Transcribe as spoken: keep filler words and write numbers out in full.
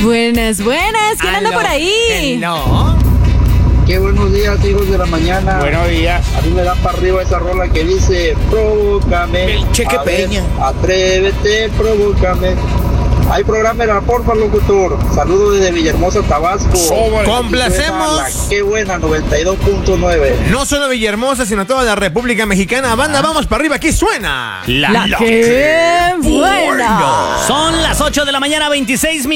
Buenas, buenas. ¿Quién anda Aló. por ahí? No. Qué buenos días, hijos de la mañana. Buenos días. A mí me da para arriba esa rola que dice provócame. El Cheque A ver, Peña. Atrévete, provócame. Hay programa, era porfa, locutor. Saludos desde Villahermosa, Tabasco. Sobre. Complacemos. La Qué buena, noventa y dos punto nueve. No solo Villahermosa, sino toda la República Mexicana. Banda, vamos para arriba, aquí suena. La que buena. Son las ocho de la mañana, veintiséis minutos.